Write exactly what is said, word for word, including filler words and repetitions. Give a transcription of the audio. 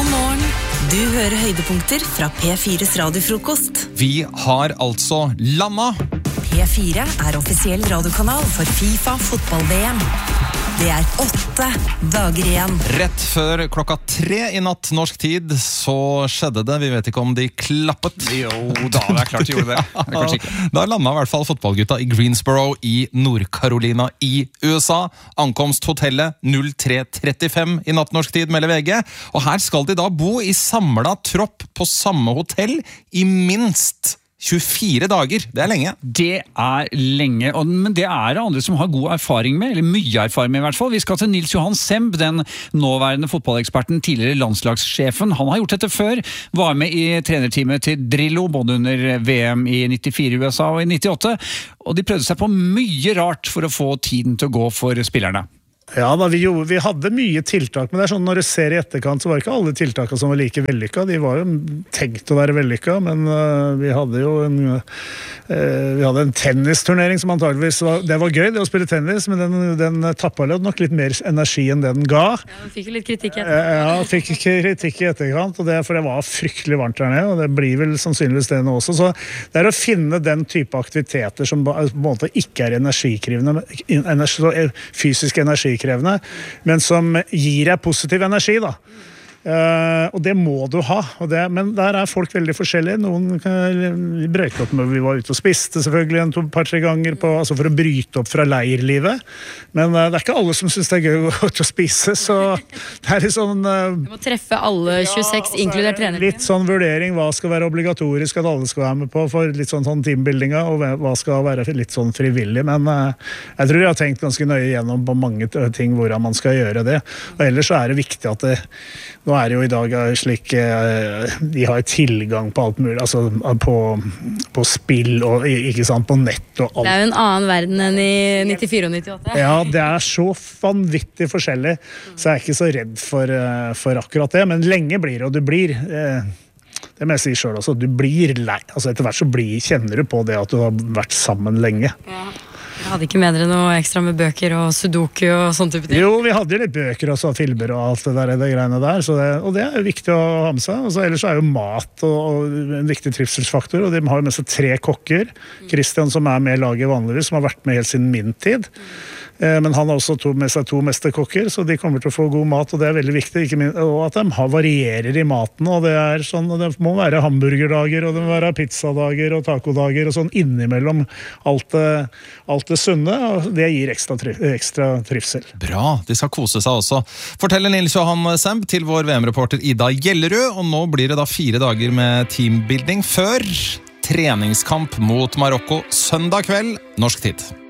God morgen. Du hører høydepunkter fra P fires radiofrokost. Vi har altså landet. P fire er offisiell radiokanal for FIFA fotball-V M. Det er åtte dager igjen. Rett før klokka tre i natt norsk tid så skjedde det. Vi vet ikke om de klappet. Jo, da det er klart de gjorde det. det kanskje ikke. Da landet i hvert fall fotballgutta i Greensboro i Nord-Carolina i U S A. Ankomst hotellet null tre trettifem i natt norsk tid, melder V G. Og her skal de da bo i samlet tropp på samme hotell i minst tjuefire dager. Det er lenge. Det er lenge, og, men det er det andre som har god erfaring med, eller mye erfaring med i hvert fall. Vi skal til Nils Johan Semb, den nåværende fotballeksperten, tidligere landslagssjefen. Han har gjort dette før, var med i trenerteamet til Drillo, både under V M i nittifire i U S A og i nittiåtte, og de prøvde seg på mye rart for å få tiden til å gå for spillerne. Ja, da, vi, gjorde, vi hadde mye tiltak, men det er sånn når du ser i etterkant, så var det ikke alle tiltakene som var like vellykka. De var jo tenkt å være vellykka, men uh, vi hadde jo en, uh, vi hadde en tennisturnering som antageligvis var, det var gøy, det å spille tennis, men den, den tappet nok litt mer energi enn det den ga. Ja, den fikk jo litt kritikk i etterkant. Ja, fikk kritikk i etterkant, og det, for det var fryktelig varmt der nede, og det blir vel sannsynligvis det nå også. Så det er å finne den type aktiviteter som på en måte ikke er energikrevende, energi, fysisk energi krevende, men som gir deg positiv energi da. Uh, og det må du ha, og det, men der er folk veldig forskjellige. Noen uh, brøyte opp med vi var ute og spiste selvfølgelig en to, par-tre ganger på, altså for å bryte opp fra leirlivet, men uh, det er ikke alle som synes det er gøy å gå ut og spise, så det er litt sånn uh, du må treffe alle tjueseks, ja, inkludert trener. Litt sånn vurdering, hva skal være obligatorisk at alle skal være med på for litt sånn, sånn teambuildinga, og hva skal være litt sånn frivillig, men uh, jeg tror jeg har tenkt ganske nøye gjennom på mange ting hvordan man skal gjøre det, og ellers så er det viktig at det, nå er det jo i dag slik, de har tilgang på alt mulig, altså på, på spill og ikke sant, på nett og alt. Det er jo en annen verden enn i nittifire og nittiåtte. Ja, det er så vanvittig forskjellig, så jeg er ikke så redd for, for akkurat det, men lenge blir det, og du blir, det må jeg si selv også, du blir lei, altså etter hvert så blir, kjenner du på det at du har vært sammen lenge. Ja. Jeg hadde ikke med dere noe ekstra med bøker og sudoku og sånn type ting? Jo, vi hadde jo litt bøker og så filmer og alt det der, det greiene der, så det, og det er jo viktig å ha med seg. Og så ellers er jo mat og, og en viktig trivselsfaktor, og de har jo med seg tre kokker. Christian, som er med i laget vanligvis, som har vært med helt siden min tid. Men han har også to, med seg to mesterkokker, så de kommer til å få god mat, og det er veldig viktig, ikke minst, og at de har varierer i maten, og det er sånn, og det må være hamburgerdager, og det må være pizzadager og tacodager, og sånn innimellom alt det, alt det sunne, og det gir ekstra, ekstra trivsel. Bra, de skal kose seg også. Forteller Nils Johan Semb til vår V M-reporter Ida Gjellerød, og nå blir det da fire dager med teambuilding før treningskamp mot Marokko søndag kveld, norsk tid.